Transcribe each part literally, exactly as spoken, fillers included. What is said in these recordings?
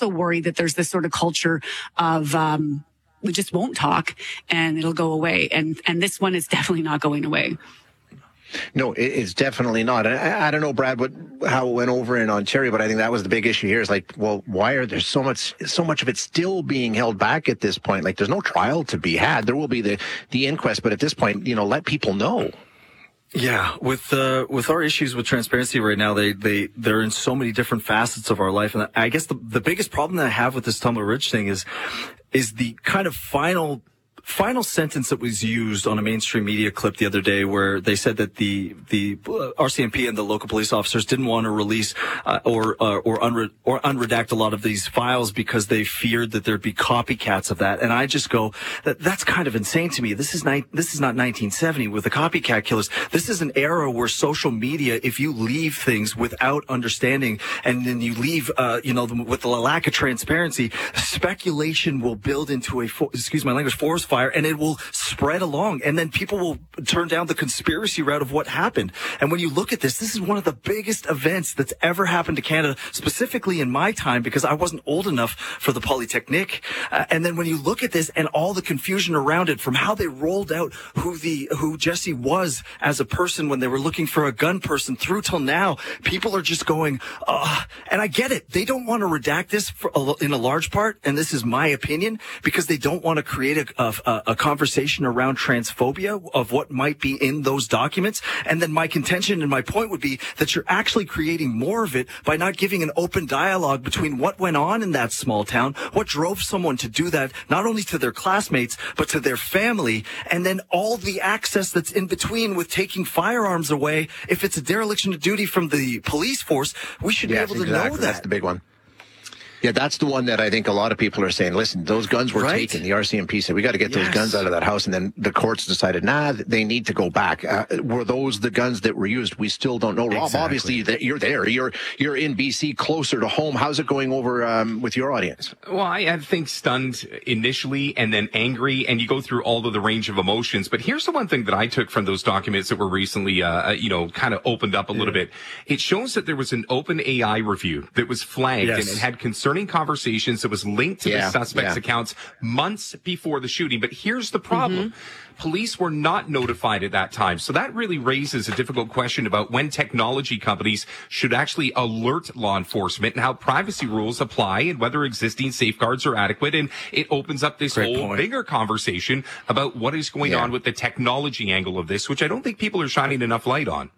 also worry that there's this sort of culture of, um, we just won't talk and it'll go away. And, and this one is definitely not going away. No, it's definitely not. I, I don't know, Brad, what how it went over in Ontario, but I think that was the big issue here. Is like, well, why are there so much so much of it still being held back at this point? Like, there's no trial to be had. There will be the the inquest, but at this point, you know, let people know. Yeah, with uh, with our issues with transparency right now, they they they're in so many different facets of our life, and I guess the the biggest problem that I have with this Tumbler Ridge thing is is the kind of final. final sentence that was used on a mainstream media clip the other day where they said that the the R C M P and the local police officers didn't want to release uh, or uh, or unre- or unredact a lot of these files because they feared that there'd be copycats of that. And I just go, that that's kind of insane to me. This is ni- this is not nineteen seventy with the copycat killers. This is an era where social media, if you leave things without understanding and then you leave, uh, you know, with the lack of transparency, speculation will build into a, for- excuse my language, forest fire, and it will spread along, and then people will turn down the conspiracy route of what happened. And when you look at this, this is one of the biggest events that's ever happened to Canada, specifically in my time, because I wasn't old enough for the Polytechnique. Uh, and then when you look at this and all the confusion around it, from how they rolled out who the who Jesse was as a person when they were looking for a gun person through till now, people are just going, uh, and I get it. They don't want to redact this for a, in a large part, and this is my opinion, because they don't want to create a, a A, a conversation around transphobia of what might be in those documents. And then my contention and my point would be that you're actually creating more of it by not giving an open dialogue between what went on in that small town, what drove someone to do that, not only to their classmates, but to their family, and then all the access that's in between with taking firearms away. If it's a dereliction of duty from the police force, we should yes, be able to exactly. know that. That's the big one. Yeah, that's the one that I think a lot of people are saying, listen, those guns were right. taken. The R C M P said, we got to get yes. those guns out of that house. And then the courts decided, nah, they need to go back. Uh, were those the guns that were used? We still don't know. Exactly. Rob, obviously, that you're there. You're you're in B C, closer to home. How's it going over um, with your audience? Well, I, I think stunned initially and then angry, and you go through all of the range of emotions. But here's the one thing that I took from those documents that were recently, uh, you know, kind of opened up a yeah. little bit. It shows that there was an open A I review that was flagged yes. and it had concerning conversations that was linked to yeah, the suspect's yeah. accounts months before the shooting. But here's the problem. Mm-hmm. Police were not notified at that time. So that really raises a difficult question about when technology companies should actually alert law enforcement and how privacy rules apply and whether existing safeguards are adequate. And it opens up this Great whole point. bigger conversation about what is going yeah. on with the technology angle of this, which I don't think people are shining enough light on.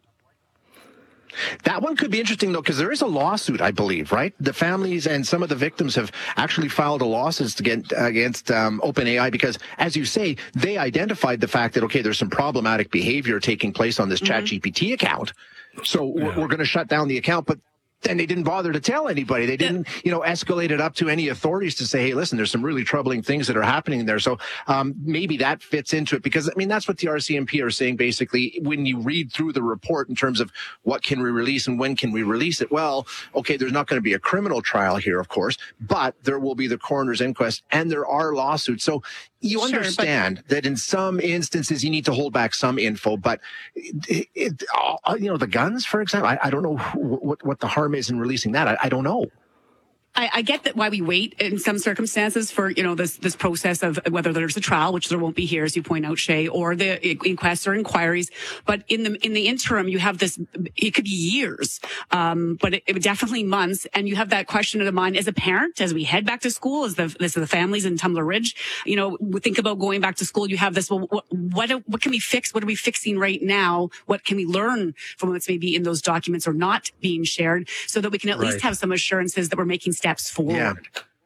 That one could be interesting, though, because there is a lawsuit, I believe, right? The families and some of the victims have actually filed a lawsuit against, against um, OpenAI because, as you say, they identified the fact that, okay, there's some problematic behavior taking place on this mm-hmm. ChatGPT account. So yeah. we're, we're going to shut down the account. But then they didn't bother to tell anybody. They didn't, you know, escalate it up to any authorities to say, hey, listen, there's some really troubling things that are happening there. So um, maybe that fits into it because, I mean, that's what the R C M P are saying, basically, when you read through the report in terms of what can we release and when can we release it. Well, okay, there's not going to be a criminal trial here, of course, but there will be the coroner's inquest and there are lawsuits. So you sure, understand but- that in some instances you need to hold back some info, but it, it, uh, you know, the guns, for example, I, I don't know what, what the harm is in releasing that. I, I don't know. I, I get that why we wait in some circumstances for, you know, this, this process of whether there's a trial, which there won't be here, as you point out, Shay, or the inquests or inquiries. But in the, in the interim, you have this, it could be years, um, but it, it definitely months. And you have that question in the mind as a parent, as we head back to school, as the, this is the families in Tumbler Ridge, you know, we think about going back to school. You have this, well, what, what, what can we fix? What are we fixing right now? What can we learn from what's maybe in those documents or not being shared so that we can at right. least have some assurances that we're making steps forward. Yeah.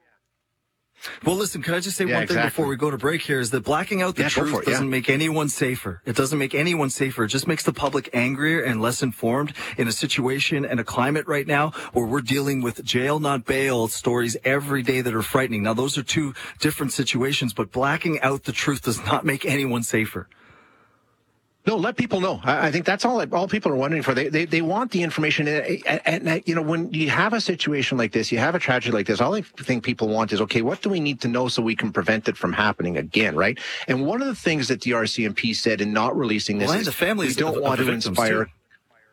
Well, listen, can I just say yeah, one thing exactly. before we go to break here is that blacking out the yeah, truth it, doesn't yeah. make anyone safer. It doesn't make anyone safer. It just makes the public angrier and less informed in a situation and a climate right now where we're dealing with jail, not bail stories every day that are frightening. Now, those are two different situations, but blacking out the truth does not make anyone safer. No, let people know. I, I think that's all all people are wondering for. They they, they want the information. And, and, and, you know, when you have a situation like this, you have a tragedy like this, all I think people want is, okay, what do we need to know so we can prevent it from happening again, right? And one of the things that the R C M P said in not releasing this well, is the families we don't of, want of to inspire... Too.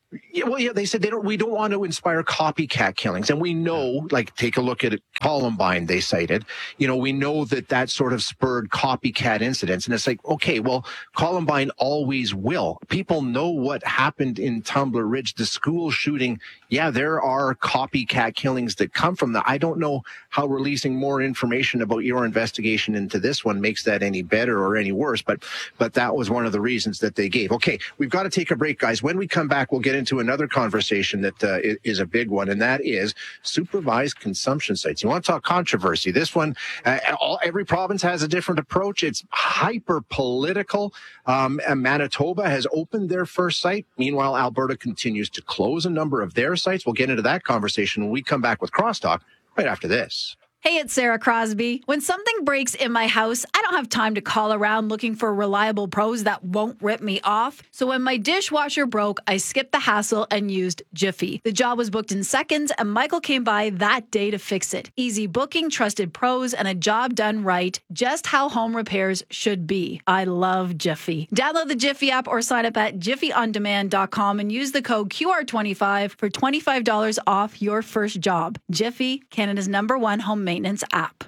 Yeah, well, yeah, they said they don't. We don't want to inspire copycat killings, and we know, like, take a look at Columbine. They cited, you know, we know that that sort of spurred copycat incidents, and it's like, okay, well, Columbine always will. People know what happened in Tumbler Ridge, the school shooting. Yeah, there are copycat killings that come from that. I don't know how releasing more information about your investigation into this one makes that any better or any worse, but but that was one of the reasons that they gave. Okay, we've got to take a break, guys. When we come back, we'll get into another conversation that uh, is a big one, and that is supervised consumption sites. You want to talk controversy? This one, uh, all, every province has a different approach. It's hyper political. Um, and Manitoba has opened their first site. Meanwhile, Alberta continues to close a number of their sites. We'll get into that conversation when we come back with Crosstalk right after this. Hey, it's Sarah Crosby. When something breaks in my house, I don't have time to call around looking for reliable pros that won't rip me off. So when my dishwasher broke, I skipped the hassle and used Jiffy. The job was booked in seconds, and Michael came by that day to fix it. Easy booking, trusted pros, and a job done right. Just how home repairs should be. I love Jiffy. Download the Jiffy app or sign up at jiffy on demand dot com and use the code Q R twenty-five for twenty-five dollars off your first job. Jiffy, Canada's number one home maintenance app.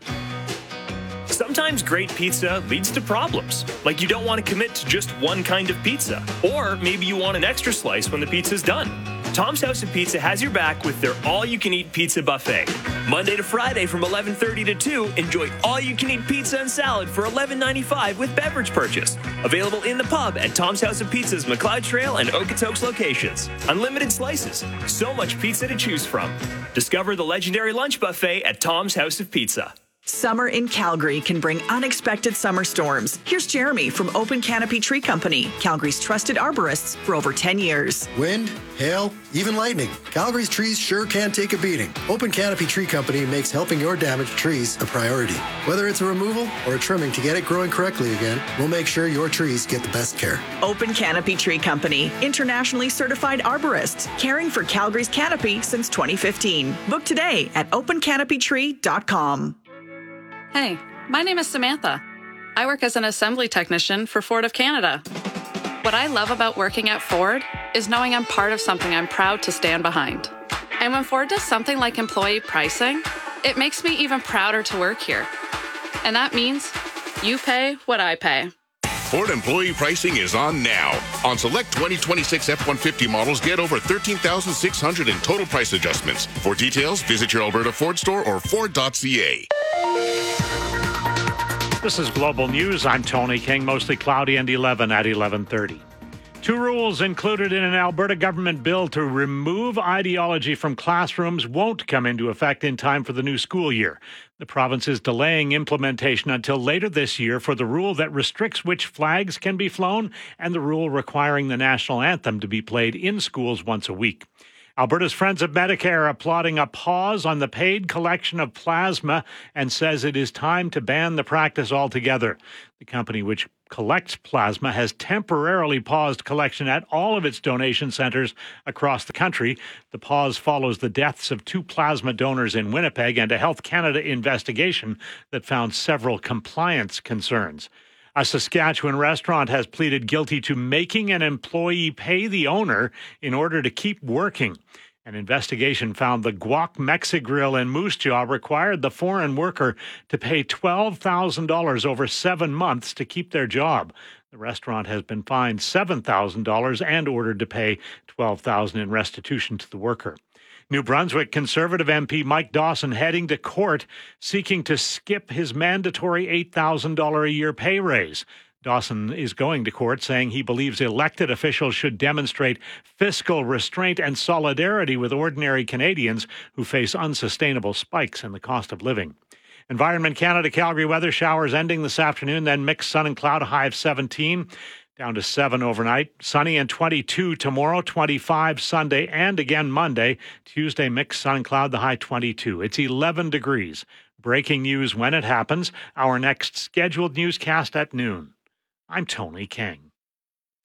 Sometimes great pizza leads to problems, like you don't want to commit to just one kind of pizza, or maybe you want an extra slice when the pizza's done. Tom's House of Pizza has your back with their all-you-can-eat pizza buffet. Monday to Friday from eleven thirty to two, enjoy all-you-can-eat pizza and salad for eleven ninety-five with beverage purchase. Available in the pub at Tom's House of Pizza's McLeod Trail and Okotoks locations. Unlimited slices, so much pizza to choose from. Discover the legendary lunch buffet at Tom's House of Pizza. Summer in Calgary can bring unexpected summer storms. Here's Jeremy from Open Canopy Tree Company, Calgary's trusted arborists for over ten years. Wind, hail, even lightning. Calgary's trees sure can take a beating. Open Canopy Tree Company makes helping your damaged trees a priority. Whether it's a removal or a trimming to get it growing correctly again, we'll make sure your trees get the best care. Open Canopy Tree Company, internationally certified arborists, caring for Calgary's canopy since twenty fifteen. Book today at open canopy tree dot com. Hey, my name is Samantha. I work as an assembly technician for Ford of Canada. What I love about working at Ford is knowing I'm part of something I'm proud to stand behind. And when Ford does something like employee pricing, it makes me even prouder to work here. And that means you pay what I pay. Ford employee pricing is on now. On select twenty twenty-six F one fifty models, get over thirteen thousand six hundred dollars in total price adjustments. For details, visit your Alberta Ford store or ford dot c a. This is Global News. I'm Tony King. Mostly cloudy and eleven at eleven thirty. Two rules included in an Alberta government bill to remove ideology from classrooms won't come into effect in time for the new school year. The province is delaying implementation until later this year for the rule that restricts which flags can be flown and the rule requiring the national anthem to be played in schools once a week. Alberta's Friends of Medicare are applauding a pause on the paid collection of plasma and says it is time to ban the practice altogether. The company, which collects plasma, has temporarily paused collection at all of its donation centers across the country. The pause follows the deaths of two plasma donors in Winnipeg and a Health Canada investigation that found several compliance concerns. A Saskatchewan restaurant has pleaded guilty to making an employee pay the owner in order to keep working. An investigation found the Guac Mexigrill in Moose Jaw required the foreign worker to pay twelve thousand dollars over seven months to keep their job. The restaurant has been fined seven thousand dollars and ordered to pay twelve thousand dollars in restitution to the worker. New Brunswick Conservative M P Mike Dawson heading to court seeking to skip his mandatory eight thousand dollars a year pay raise. Dawson is going to court saying he believes elected officials should demonstrate fiscal restraint and solidarity with ordinary Canadians who face unsustainable spikes in the cost of living. Environment Canada Calgary weather, showers ending this afternoon, then mixed sun and cloud, a high of seventeen. Down to seven overnight. Sunny and twenty-two tomorrow, twenty-five Sunday, and again Monday. Tuesday, mixed sun and cloud, the high twenty-two. It's eleven degrees. Breaking news when it happens. Our next scheduled newscast at noon. I'm Tony King.